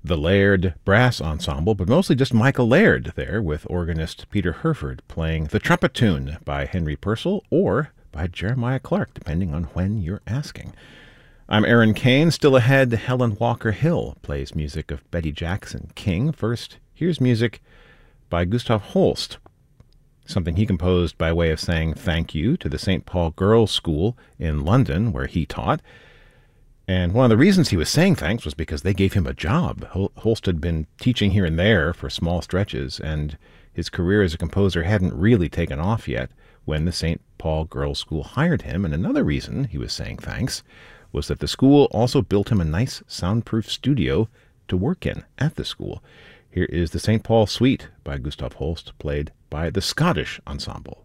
the Laird Brass Ensemble, but mostly just Michael Laird there, with organist Peter Herford playing the trumpet tune by Henry Purcell or by Jeremiah Clark, depending on when you're asking. I'm Aaron Kane. Still ahead, Helen Walker Hill plays music of Betty Jackson King. First, here's music by Gustav Holst, something he composed by way of saying thank you to the St. Paul Girls' School in London, where he taught. And one of the reasons he was saying thanks was because they gave him a job. Holst had been teaching here and there for small stretches, and his career as a composer hadn't really taken off yet when the St. Paul Girls' School hired him. And another reason he was saying thanks was that the school also built him a nice soundproof studio to work in at the school. Here is the St. Paul Suite by Gustav Holst, played by the Scottish Ensemble.